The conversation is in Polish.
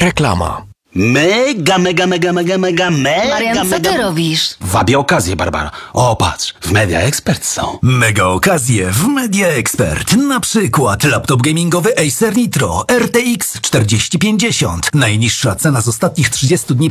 Reklama. Mega. Marian, co ty robisz? Wabię okazję, Barbara. O, patrz, w Media Expert są. Mega okazje w Media Expert. Na przykład laptop gamingowy Acer Nitro RTX 4050. Najniższa cena z ostatnich 30 dni